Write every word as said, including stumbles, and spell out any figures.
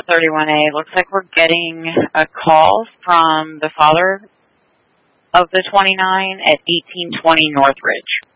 thirty-one A. Looks like we're getting a call from the father of the twenty-nine at eighteen twenty Northridge.